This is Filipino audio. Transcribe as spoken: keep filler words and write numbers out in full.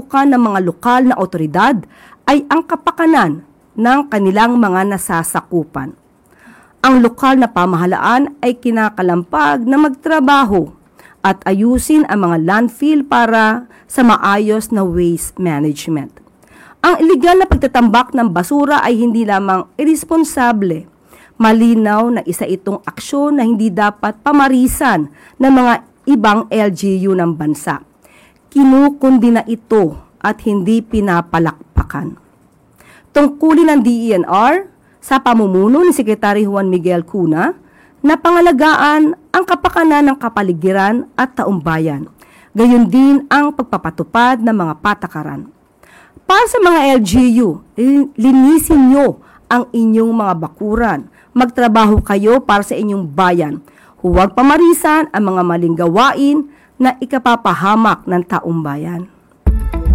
tututukan ng mga lokal na otoridad ay ang kapakanan ng kanilang mga nasasakupan. Ang lokal na pamahalaan ay kinakalampag na magtrabaho at ayusin ang mga landfill para sa maayos na waste management. Ang iligal na pagtatambak ng basura ay hindi lamang irresponsable. Malinaw na isa itong aksyon na hindi dapat pamarisan ng mga ibang L G U ng bansa. Kinukundina ito at hindi pinapalakpakan. Tungkulin ng D E N R sa pamumuno ni Secretary Juan Miguel Cuna na pangalagaan ang kapakanan ng kapaligiran at taumbayan. Gayon din ang pagpapatupad ng mga patakaran. Para sa mga L G U, linisin nyo ang inyong mga bakuran. Magtrabaho kayo para sa inyong bayan. Huwag pamarisan ang mga maling gawain na ikapapahamak ng taumbayan.